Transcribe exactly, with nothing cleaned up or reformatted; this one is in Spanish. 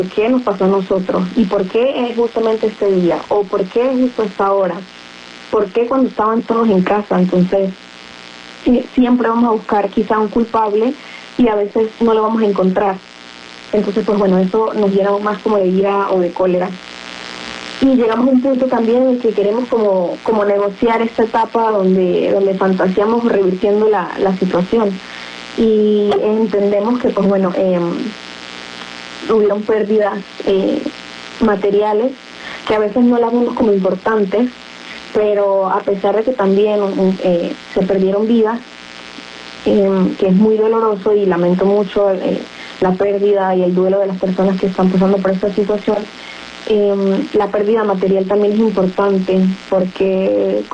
¿por qué nos pasó a nosotros? ¿Y por qué es justamente este día? ¿O por qué es justo esta hora? ¿Por qué cuando estaban todos en casa? Entonces, sí, siempre vamos a buscar quizá un culpable y a veces no lo vamos a encontrar. Entonces, pues bueno, eso nos llena más como de ira o de cólera. Y llegamos a un punto también en el que queremos como, como negociar esta etapa donde, donde fantaseamos revirtiendo la, la situación. Y entendemos que, pues bueno, eh, hubieron pérdidas eh, materiales que a veces no las vemos como importantes, pero a pesar de que también eh, se perdieron vidas, eh, que es muy doloroso y lamento mucho eh, la pérdida y el duelo de las personas que están pasando por esta situación, eh, la pérdida material también es importante porque